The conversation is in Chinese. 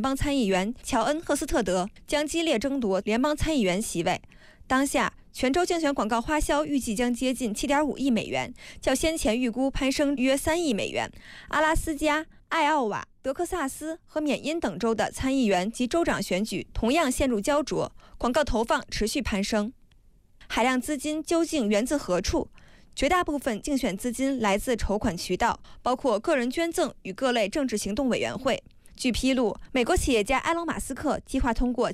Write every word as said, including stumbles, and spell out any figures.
邦参议员乔恩·赫斯特德将激烈争夺联邦参议员席位。当下，全州竞选广告花销预计将接近 七点五亿美元，较先前预估攀升约三亿美元。阿拉斯加、艾奥瓦、德克萨斯和缅因等州的参议员及州长选举同样陷入焦灼，广告投放持续攀升。海量资金究竟源自何处？绝大部分竞选资金来自筹款渠道，包括个人捐赠与各类政治行动委员会。据披露，美国企业家埃隆·马斯克计划通过